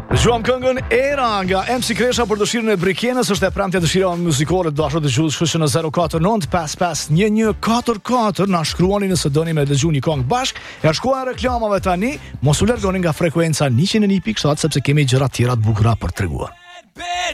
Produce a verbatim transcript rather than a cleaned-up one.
Dëgjuam këngën Era nga M C Kresha për dëshirën e Brikenës, është e premtja dëshira muzikore të dashur dëgjues, kështu në zero katër nënt pesë pesë një një katër katër na shkruani nëse doni me dëgju një këngë bashk. Ja shkuan reklamave tani, mos u largoni nga frekuenca njëqind e një pikë shtat sepse kemi gjëra të tjera të bukura për t'treguar.